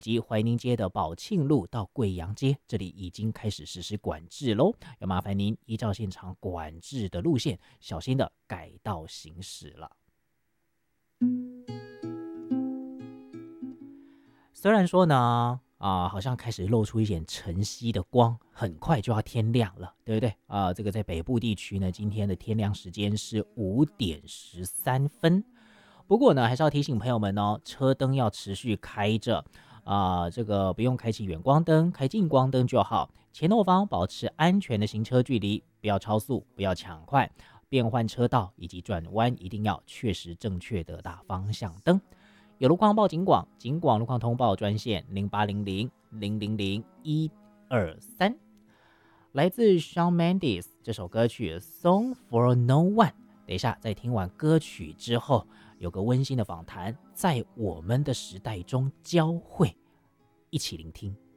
及怀宁街的宝庆路到贵阳街，这里已经开始实施管制喽，要麻烦您依照现场管制的路线，小心的改道行驶了。虽然说呢，好像开始露出一点晨曦的光，很快就要天亮了，对不对？这个在北部地区呢，今天的天亮时间是5:13。不过呢，还是要提醒朋友们哦，车灯要持续开着，这个不用开启远光灯，开近光灯就好。前后方保持安全的行车距离，不要超速，不要抢快，变换车道以及转弯一定要确实正确的打方向灯。有路况报警广，警广路况通报专线0800-000-123。来自 Shawn Mendes 这首歌曲《Song for No One》。等一下，在听完歌曲之后，有个温馨的访谈，在我们的时代中交汇，一起聆听。